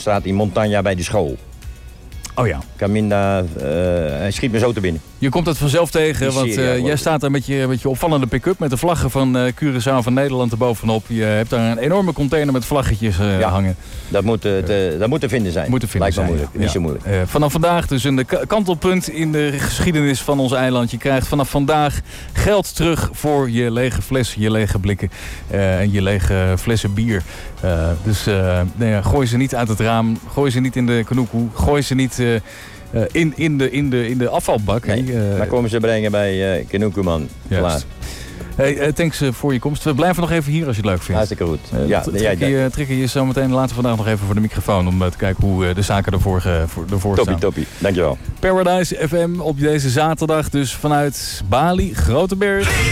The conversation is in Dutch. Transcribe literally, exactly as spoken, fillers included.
staat in Montagna bij de school. Oh ja. Caminda, uh, hij schiet me zo te binnen. Je komt het vanzelf tegen, want uh, jij staat daar met je, met je opvallende pick-up... met de vlaggen van uh, Curaçao van Nederland erbovenop. Je hebt daar een enorme container met vlaggetjes uh, ja, hangen. Dat moet, uh, te, dat moet te vinden zijn. Moet te vinden Lijkt me zijn, moeilijk, ja. niet zo moeilijk. Uh, vanaf vandaag dus een kantelpunt in de geschiedenis van ons eiland. Je krijgt vanaf vandaag geld terug voor je lege flessen, je lege blikken... Uh, en je lege flessen bier. Uh, dus uh, nee, ja, gooi ze niet uit het raam, gooi ze niet in de kanoekoe, gooi ze niet... Uh, Uh, in, in, de, in, de, in de afvalbak. Nee, uh, maar komen ze brengen bij uh, Kenoekuman. Klaar. Hey, uh, thanks uh, voor je komst. We blijven nog even hier als je het leuk vindt. Hartstikke goed. Uh, ja, trekken je, trekken je zo meteen later vandaag nog even voor de microfoon... om uh, te kijken hoe uh, de zaken ervoor, uh, voor, ervoor toppie, staan. Toppie, dankjewel. Paradise F M op deze zaterdag. Dus vanuit Bali, Groteberg.